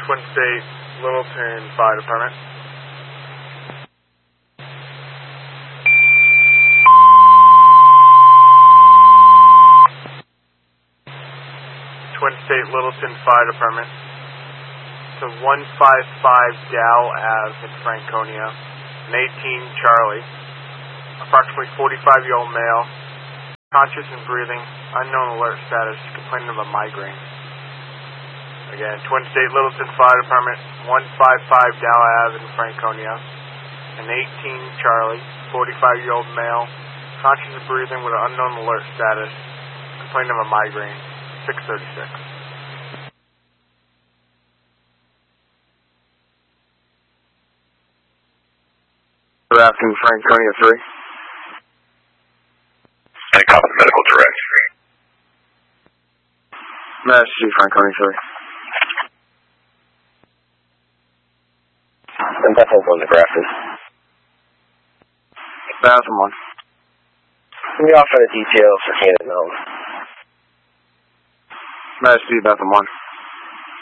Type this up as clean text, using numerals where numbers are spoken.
Twin State, Littleton Fire Department. Twin State, Littleton Fire Department. To 155 Dow Ave in Franconia, an 18 Charlie, approximately 45-year-old male, conscious and breathing, unknown alert status, complaining of a migraine. Again, Twin State, Littleton Fire Department, 155 Dow Ave in Franconia, an 18 Charlie, 45-year-old male, conscious and breathing with an unknown alert status, complaining of a migraine, 636. Good afternoon, Franconia 3. I copy the medical directory. Mass Chief, Franconia 3. And Bethel on the graphic. 1001. Can we offer the details for Canada Mills? Mass Chief, Bethel 1.